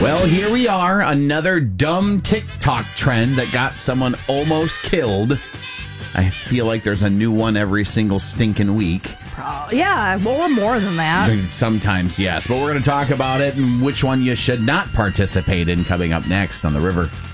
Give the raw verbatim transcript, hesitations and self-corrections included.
Well, here we are, another dumb TikTok trend that got someone almost killed. I feel like there's a new one every single stinking week. Pro- yeah, or more than that. Sometimes, yes. But we're going to talk about it and which one you should not participate in coming up next on The River.